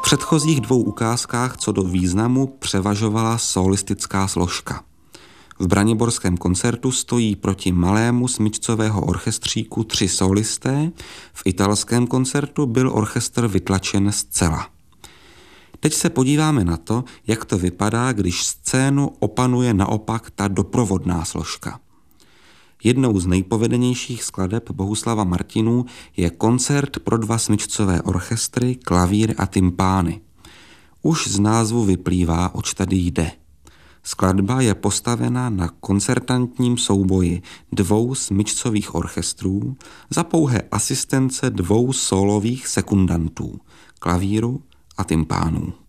předchozích dvou ukázkách co do významu převažovala solistická složka. V braniborském koncertu stojí proti malému smyčcového orchestříku 3 solisté, v italském koncertu byl orchestr vytlačen zcela. Teď se podíváme na to, jak to vypadá, když scénu opanuje naopak ta doprovodná složka. Jednou z nejpovedenějších skladeb Bohuslava Martinů je koncert pro 2 smyčcové orchestry, klavír a tympány. Už z názvu vyplývá, oč tady jde. Skladba je postavena na koncertantním souboji 2 smyčcových orchestrů za pouhé asistence 2 sólových sekundantů, klavíru a tympánů.